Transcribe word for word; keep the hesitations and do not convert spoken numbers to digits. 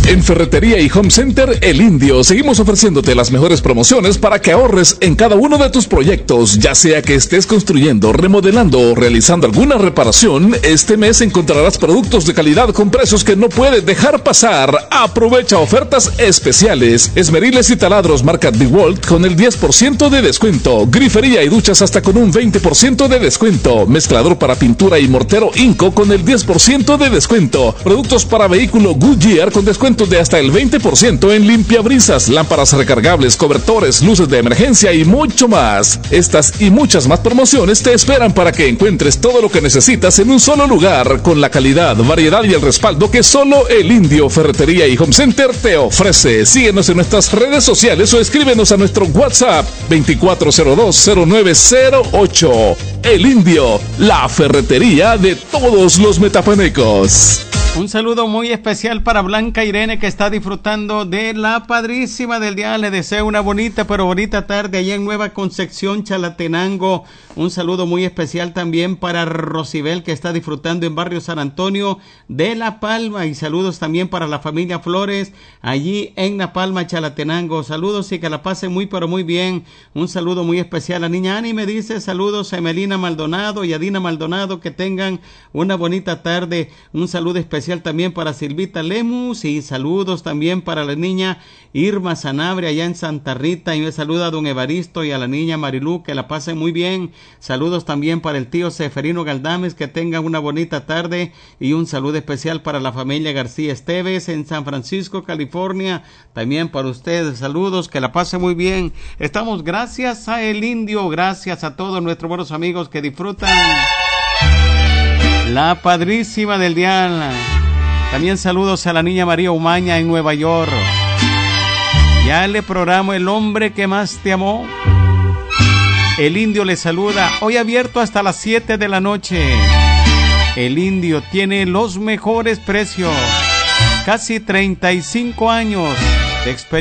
En Ferretería y Home Center El Indio seguimos ofreciéndote las mejores promociones para que ahorres en cada uno de tus proyectos, ya sea que estés construyendo, remodelando o realizando alguna reparación. Este mes encontrarás productos de calidad con precios que no puedes dejar pasar. Aprovecha ofertas especiales. Esmeriles y taladros marca DeWalt con el diez por ciento de descuento. Grifería y duchas hasta con un veinte por ciento de descuento. Mezclador para pintura y mortero Inco con el diez por ciento de descuento. Productos para vehículo Goodyear con descuento de hasta el veinte por ciento en limpiabrisas, lámparas recargables, cobertores, luces de emergencia y mucho más. Estas y muchas más promociones te esperan para que encuentres todo lo que necesitas en un solo lugar, con la calidad, variedad y el respaldo que solo El Indio Ferretería y Home Center te ofrece. Síguenos en nuestras redes sociales o escríbenos a nuestro WhatsApp veinticuatro cero dos cero nueve cero ocho. El Indio, la ferretería de todos los metapanecos. Un saludo muy especial para Blanca Irene, que está disfrutando de la padrísima del día. Le deseo una bonita pero bonita tarde allá en Nueva Concepción, Chalatenango. Un saludo muy especial también para Rosibel, que está disfrutando en Barrio San Antonio de La Palma. Y saludos también para la familia Flores allí en La Palma, Chalatenango. Saludos y que la pasen muy pero muy bien. Un saludo muy especial a Niña Ani, me dice saludos a Emelina Maldonado y a Dina Maldonado, que tengan una bonita tarde. Un saludo especial también para Silvita Lemus y saludos también para la niña Irma Sanabria allá en Santa Rita, y me saluda a don Evaristo y a la niña Marilú, que la pasen muy bien. Saludos también para el tío Seferino Galdames, que tengan una bonita tarde, y un saludo especial para la familia García Esteves en San Francisco, California, también para ustedes. Saludos, que la pasen muy bien. Estamos gracias a El Indio, gracias a todos nuestros buenos amigos que disfrutan la padrísima del Dial. También saludos a la niña María Umaña en Nueva York. Ya le programo El Hombre que Más Te Amó. El Indio le saluda, hoy abierto hasta las siete de la noche. El Indio tiene los mejores precios, casi treinta y cinco años de experiencia.